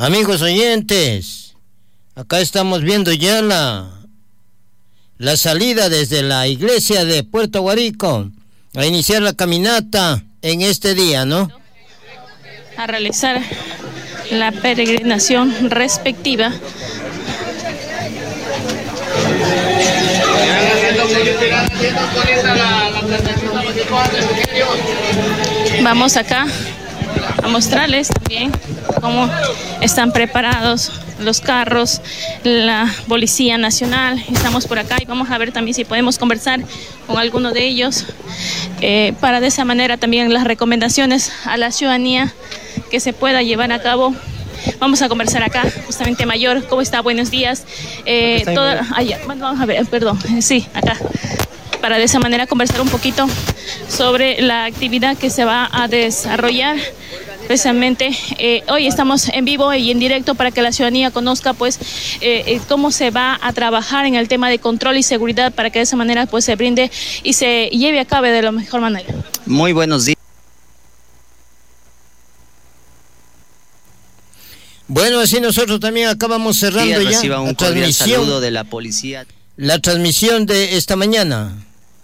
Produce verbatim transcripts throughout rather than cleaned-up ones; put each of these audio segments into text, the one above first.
Amigos oyentes, acá estamos viendo ya la, la salida desde la iglesia de Puerto Guarico a iniciar la caminata en este día, ¿no? A realizar la peregrinación respectiva. Vamos acá a mostrarles también cómo están preparados los carros, la Policía Nacional. Estamos por acá y vamos a ver también si podemos conversar con alguno de ellos eh, para de esa manera también las recomendaciones a la ciudadanía que se pueda llevar a cabo. Vamos a conversar acá, justamente Mayor, ¿cómo está? Buenos días. Eh, toda, ay, vamos a ver, perdón, sí, acá, para de esa manera conversar un poquito sobre la actividad que se va a desarrollar. Precisamente eh, hoy estamos en vivo y en directo para que la ciudadanía conozca pues eh, cómo se va a trabajar en el tema de control y seguridad para que de esa manera pues se brinde y se lleve a cabo de la mejor manera. Muy buenos días. Bueno, así nosotros también acabamos cerrando sí, ya reciba un la cordial transmisión saludo de la policía. La transmisión de esta mañana.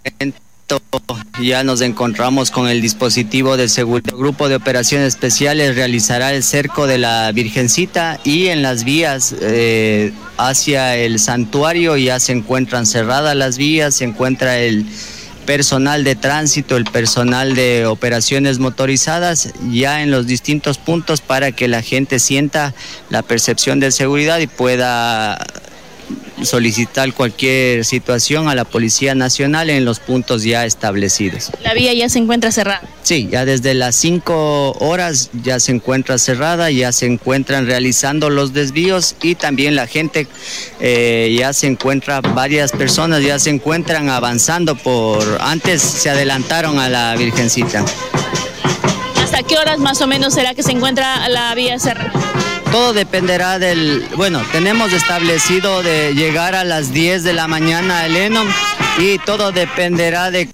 Ya nos encontramos con el dispositivo de seguridad. El grupo de operaciones especiales realizará el cerco de la Virgencita y en las vías eh, hacia el santuario ya se encuentran cerradas las vías, se encuentra el personal de tránsito, el personal de operaciones motorizadas ya en los distintos puntos para que la gente sienta la percepción de seguridad y pueda solicitar cualquier situación a la Policía Nacional en los puntos ya establecidos. ¿La vía ya se encuentra cerrada? Sí, ya desde las cinco horas ya se encuentra cerrada, ya se encuentran realizando los desvíos y también la gente eh, ya se encuentra, varias personas ya se encuentran avanzando por, antes se adelantaron a la Virgencita. ¿Hasta qué horas más o menos será que se encuentra la vía cerrada? Todo dependerá del, bueno, tenemos establecido de llegar a las diez de la mañana al ENOM y todo dependerá de que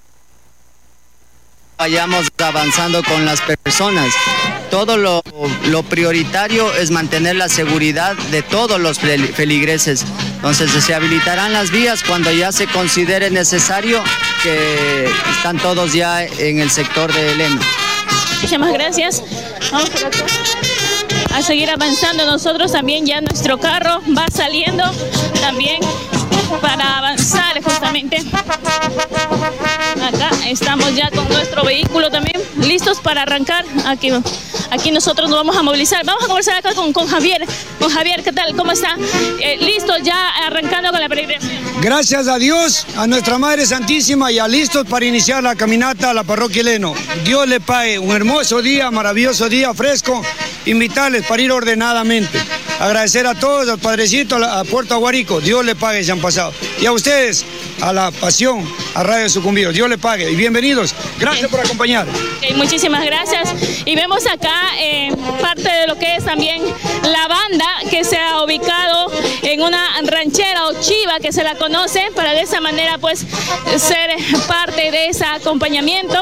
vayamos avanzando con las personas. Todo lo, lo prioritario es mantener la seguridad de todos los feligreses. Entonces se habilitarán las vías cuando ya se considere necesario, que están todos ya en el sector de ENOM. Muchísimas gracias. Vamos por acá a seguir avanzando. Nosotros también ya nuestro carro va saliendo también para avanzar justamente. Acá estamos ya con nuestro vehículo también listos para arrancar. Aquí, aquí nosotros nos vamos a movilizar. Vamos a conversar acá con, con Javier. Con Javier, ¿qué tal? ¿Cómo está? Eh, listos ya arrancando con la peregrinación. Gracias a Dios, a nuestra Madre Santísima, ya listos para iniciar la caminata a la parroquia Leno. Dios le pague un hermoso día, maravilloso día, fresco. Invitarles para ir ordenadamente. Agradecer a todos, al Padrecito, a Puerto Guarico. Dios le pague, se han pasado. Y a ustedes, a la Pasión, a Radio Sucumbido. Dios le pague. Y bienvenidos. Gracias okay. por acompañar. Okay, muchísimas gracias. Y vemos acá eh, parte de lo que es también la banda que se ha ubicado en una ranchera o chiva que se la conoce, para de esa manera pues ser parte de ese acompañamiento.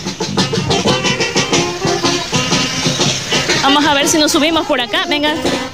Vamos a ver si nos subimos por acá. Venga.